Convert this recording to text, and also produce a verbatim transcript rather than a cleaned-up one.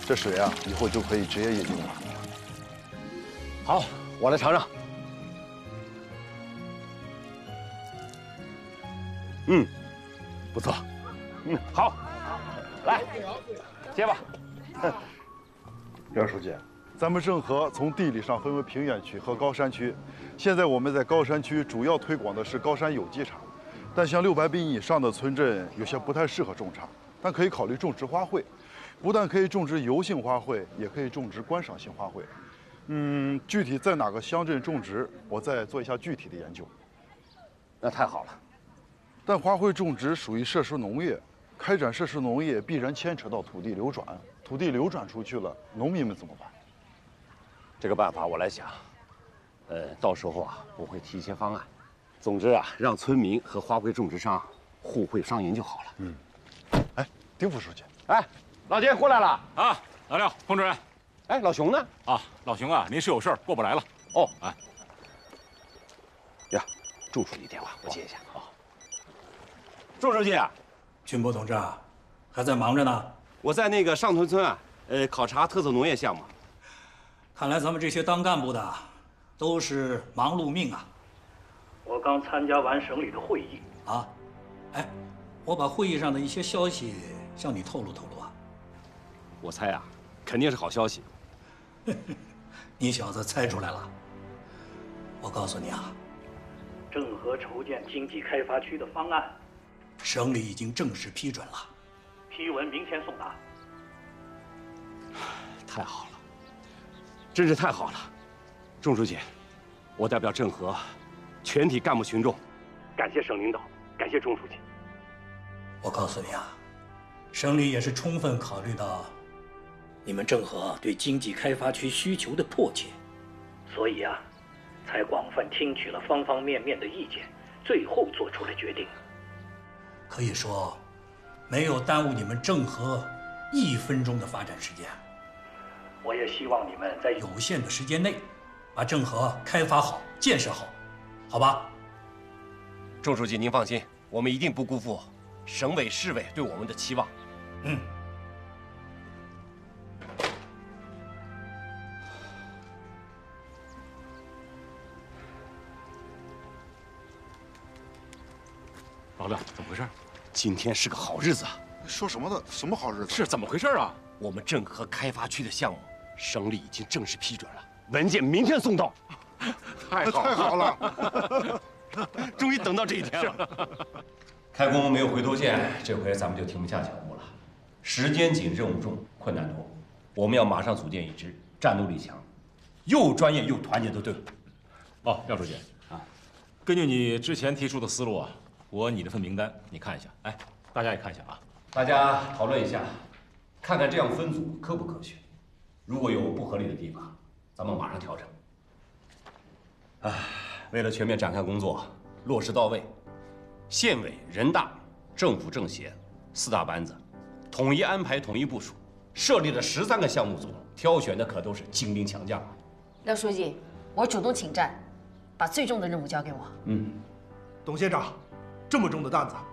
这水啊，以后就可以直接饮用了。 好，我来尝尝。嗯，不错。嗯，好，来，接吧。 廖书记，咱们郑和从地理上分为平原区和高山区，现在我们在高山区主要推广的是高山有机茶，但像六百亩以上的村镇有些不太适合种茶，但可以考虑种植花卉，不但可以种植油性花卉，也可以种植观赏性花卉。嗯，具体在哪个乡镇种植，我再做一下具体的研究。 那太好了。 但花卉种植属于设施农业，开展设施农业必然牵扯到土地流转，土地流转出去了，农民们怎么办？ 这个办法我来想，呃，到时候啊，我会提一些方案。总之啊，让村民和花卉种植商互惠双赢就好了。 嗯。哎，丁副书记， 哎，老杰过来了啊，老廖，彭主任。 哎，老熊呢？ 啊，老熊啊，临时有事儿过不来了。 哦， 哎， 呀，祝书记电话，我接一下。 啊， 祝书记啊， 军部同志啊，还在忙着呢。 我在那个上屯村啊，呃，考察特色农业项目。 看来咱们这些当干部的都是忙碌命啊。 我刚参加完省里的会议啊，哎，我把会议上的一些消息向你透露透露啊。 我猜啊，肯定是好消息。 你小子猜出来了。我告诉你啊， 郑和筹建经济开发区的方案， 省里已经正式批准了， 批文明天送达。 太好了，真是太好了，钟书记，我代表郑和全体干部群众，感谢省领导，感谢钟书记。 我告诉你啊，省里也是充分考虑到你们郑和对经济开发区需求的迫切， 所以啊，才广泛听取了方方面面的意见，最后做出了决定。 可以说，没有耽误你们郑和一分钟的发展时间。 我也希望你们在有限的时间内，把郑和开发好、建设好，好吧？ 钟书记，您放心，我们一定不辜负省委、市委对我们的期望。 嗯。 老廖，怎么回事？ 今天是个好日子啊！ 说什么呢？什么好日子？ 是怎么回事啊？ 我们郑和开发区的项目，省里已经正式批准了，文件明天送到。 太好太好了， 终于等到这一天了。 开工没有回头箭，这回咱们就停不下脚步了。时间紧，任务重，困难多，我们要马上组建一支战斗力强、又专业又团结的队伍。 哦，廖书记啊，根据你之前提出的思路啊，我拟了份名单，你看一下。哎，大家也看一下啊。 大家讨论一下，看看这样分组科不科学。如果有不合理的地方，咱们马上调整。啊，为了全面展开工作，落实到位，县委、人大、政府政协四大班子统一安排、统一部署，设立了十三个项目组，挑选的可都是精兵强将。 廖书记，我主动请战，把最重的任务交给我。 嗯， 董县长，这么重的担子，